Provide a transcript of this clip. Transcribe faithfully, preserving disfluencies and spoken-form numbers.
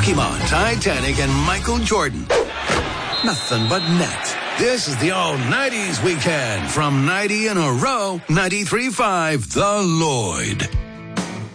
Pokemon, Titanic, and Michael Jordan. Nothing but net. This is the all nineties weekend from ninety in a row, ninety-three point five The Lloyd.